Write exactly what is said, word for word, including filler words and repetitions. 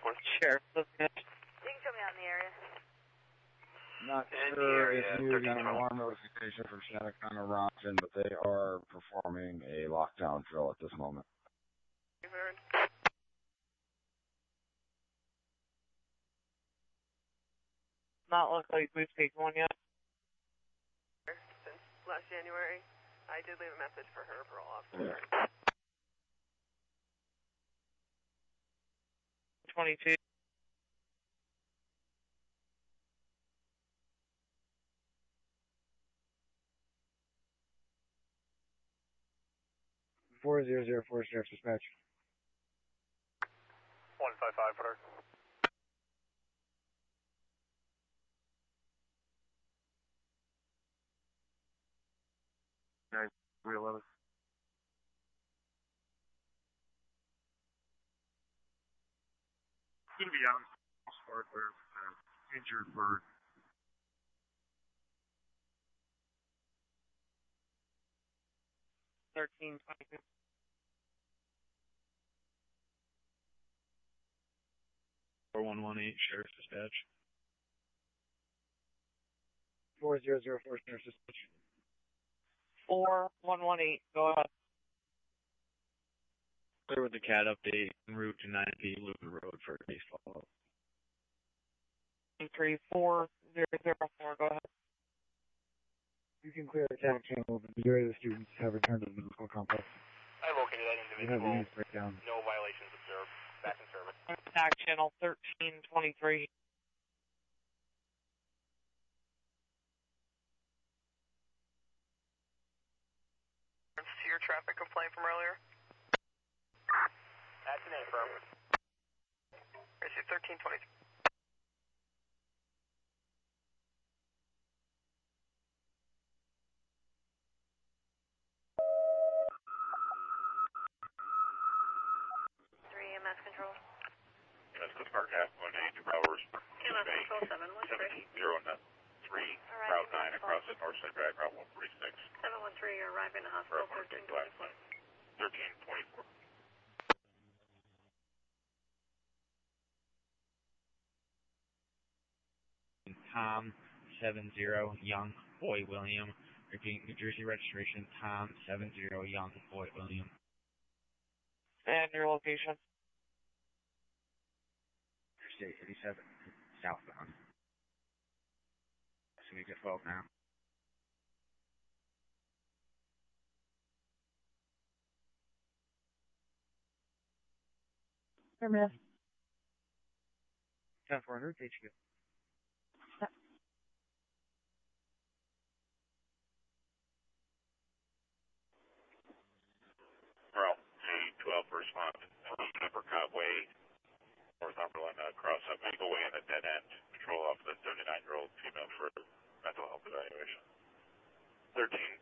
Sheriff, You can show me out in the area. Not In the sure area, if you thirteen got an twelve. alarm notification from Shannon or Robinson, but they are performing a lockdown drill at this moment. Not look like we've taken one yet. Since last January, I did leave a message for her parole officer. twenty-two. four zero zero four, Sheriff's Dispatch. one five five, put her. nine three eleven. Going to be out in Spark where uh, injured bird. thirteen twenty-two. four one one eight, Sheriff's Dispatch. four zero zero four, Sheriff's Dispatch. four one one eight, go ahead. Clear with the C A D update en route to nine B Luther Road for a case follow-up. three four zero zero four, go ahead. You can clear the tag channel. The majority of the students have returned to the middle school complex. I located that We have the individual. news breakdown. No violations observed. Back in service. Attack channel thirteen twenty-three. To your traffic complaint from earlier. That's an affirm. Issue thirteen twenty-three. three E M S control. That's the Park half one eight, two hours. E M S control seven one three. Zero net three, Route nine across the north side drag, Route one forty-six. seven one three, you're arriving at hospital thirteen twenty-four. thirteen twenty-four. Tom seven zero Young Boy William. Repeating New Jersey registration Tom seven zero Young Boy William. And your location. Interstate eighty-seven southbound. So we get twelve now. Here, man. ten four hundred, H Q. Route eight twelve respond. Uppercut Way, Northumberland, uh, cross up Eagle Way in a dead end. Patrol off the thirty-nine-year-old female for mental health evaluation. thirteen